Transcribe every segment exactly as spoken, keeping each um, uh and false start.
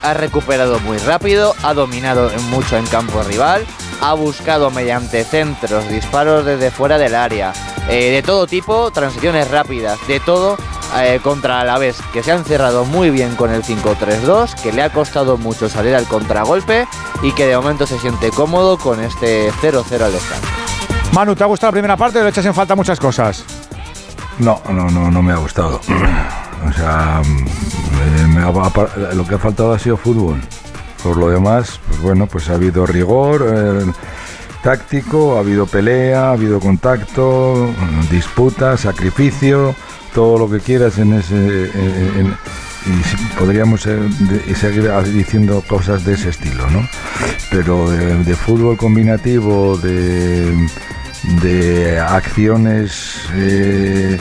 ha recuperado muy rápido, ha dominado mucho en campo rival, ha buscado mediante centros, disparos desde fuera del área, eh, de todo tipo, transiciones rápidas, de todo, eh, contra Alavés, que se ha encerrado muy bien con el cinco tres dos, que le ha costado mucho salir al contragolpe y que de momento se siente cómodo con este cero cero al descanso. Manu, ¿te ha gustado la primera parte o le echas en falta muchas cosas? No, no, no, no me ha gustado. O sea, me ha, lo que ha faltado ha sido fútbol. Por lo demás, pues bueno, pues ha habido rigor eh, táctico, ha habido pelea, ha habido contacto, disputa, sacrificio, todo lo que quieras en ese... En, en, y podríamos eh, de, seguir diciendo cosas de ese estilo, ¿no? Pero de, de fútbol combinativo, de, de acciones... Eh,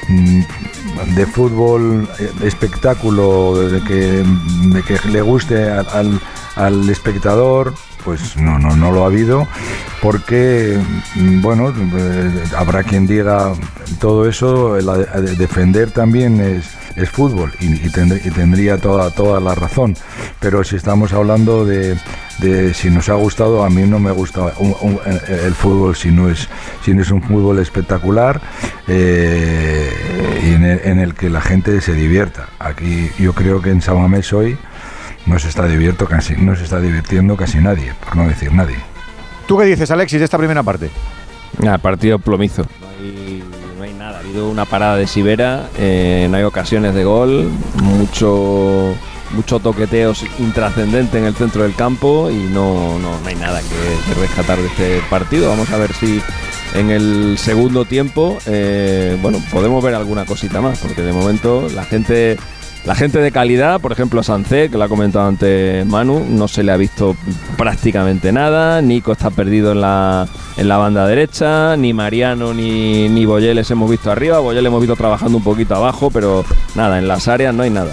de fútbol, de espectáculo, de que, de que le guste al, al, al espectador, pues no, no, no lo ha habido, porque, bueno, eh, habrá quien diga todo eso, la, de defender también es, es fútbol, y, y, tendría, y tendría toda, toda la razón, pero si estamos hablando de, de si nos ha gustado, a mí no me gusta un, un, el fútbol si no es, si no es un fútbol espectacular, eh, y en el, en el que la gente se divierta. Aquí yo creo que en San Mamés hoy no se está divirtiendo casi, no se está divirtiendo casi nadie, por no decir nadie. ¿Tú qué dices, Alexis, de esta primera parte? Ah, partido plomizo. No hay, no hay nada. Ha habido una parada de Sivera, eh, no hay ocasiones de gol, mucho, mucho toqueteos intrascendente en el centro del campo y no, no, no hay nada que, que rescatar de este partido. Vamos a ver si en el segundo tiempo, eh, bueno, podemos ver alguna cosita más, porque de momento la gente... La gente de calidad, por ejemplo Sancé, que lo ha comentado antes Manu, no se le ha visto prácticamente nada. Nico está perdido en la, en la banda derecha, ni Mariano ni, ni Boyé les hemos visto arriba. Boyé le hemos visto trabajando un poquito abajo, pero nada, en las áreas no hay nada.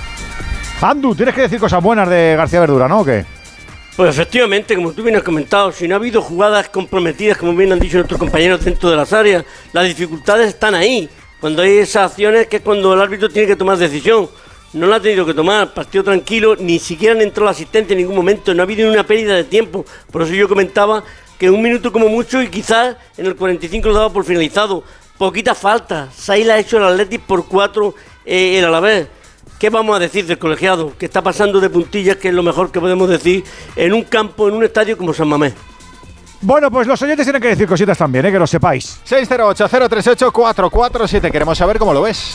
Andu, tienes que decir cosas buenas de García Verdura, ¿no? ¿O qué? Pues efectivamente, como tú bien has comentado, si no ha habido jugadas comprometidas, como bien han dicho nuestros compañeros dentro de las áreas, las dificultades están ahí. Cuando hay esas acciones, que es cuando el árbitro tiene que tomar decisión. No la ha tenido que tomar, partido tranquilo, ni siquiera han entrado la asistente en ningún momento, no ha habido ni una pérdida de tiempo. Por eso yo comentaba que en un minuto como mucho y quizás en el cuarenta y cinco lo daba por finalizado. Poquita falta, seis la ha hecho el Athletic por cuatro eh, el Alavés. ¿Qué vamos a decir del colegiado? Que está pasando de puntillas, que es lo mejor que podemos decir en un campo, en un estadio como San Mamés. Bueno, pues los oyentes tienen que decir cositas también, ¿eh? Que lo sepáis. seis cero ocho, cero tres ocho, cuatro cuatro siete. Queremos saber cómo lo ves.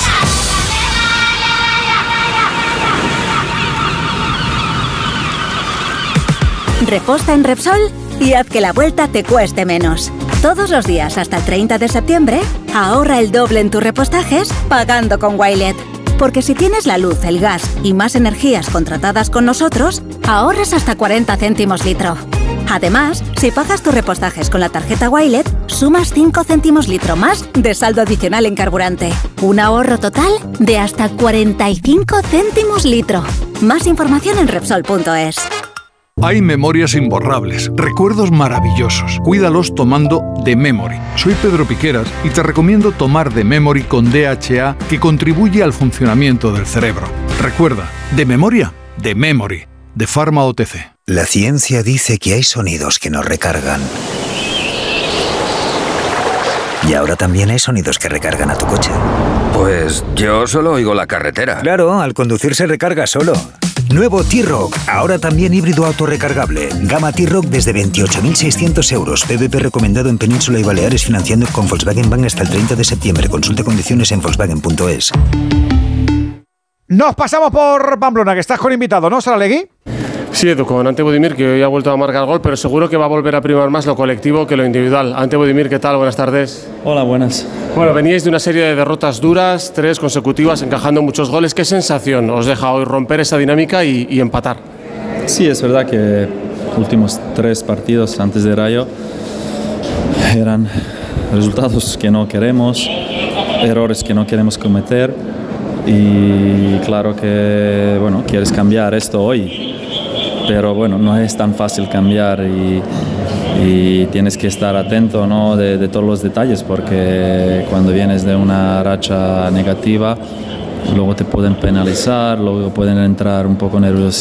Reposta en Repsol y haz que la vuelta te cueste menos. Todos los días hasta el treinta de septiembre, ahorra el doble en tus repostajes pagando con Wilet. Porque si tienes la luz, el gas y más energías contratadas con nosotros, ahorras hasta cuarenta céntimos litro. Además, si pagas tus repostajes con la tarjeta Wilet, sumas cinco céntimos litro más de saldo adicional en carburante. Un ahorro total de hasta cuarenta y cinco céntimos litro. Más información en Repsol punto es. Hay memorias imborrables, recuerdos maravillosos. Cuídalos tomando The Memory. Soy Pedro Piqueras y te recomiendo tomar The Memory con D H A, que contribuye al funcionamiento del cerebro. Recuerda, de memoria, The Memory, de Pharma O T C. La ciencia dice que hay sonidos que nos recargan. Y ahora también hay sonidos que recargan a tu coche. Pues yo solo oigo la carretera. Claro, al conducir se recarga solo. Nuevo T-Roc, ahora también híbrido autorrecargable. Gama T-Roc desde veintiocho mil seiscientos euros. P V P recomendado en Península y Baleares, financiando con Volkswagen Bank hasta el treinta de septiembre. Consulte condiciones en Volkswagen punto es. Nos pasamos por Pamplona, que estás con invitado, ¿no, Saralegui? Sí, Edu, con Ante Budimir, que hoy ha vuelto a marcar gol, pero seguro que va a volver a primar más lo colectivo que lo individual. Ante Budimir, ¿qué tal? Buenas tardes. Hola, buenas. Bueno, veníais de una serie de derrotas duras, tres consecutivas, encajando muchos goles. ¿Qué sensación os deja hoy romper esa dinámica y, y empatar? Sí, es verdad que últimos tres partidos antes de Rayo eran resultados que no queremos, errores que no queremos cometer, y claro que, bueno, quieres cambiar esto hoy. Pero bueno, no es tan fácil cambiar y, y tienes que estar atento, ¿no? de, de todos los detalles, porque cuando vienes de una racha negativa luego te pueden penalizar, luego pueden entrar un poco nerviosos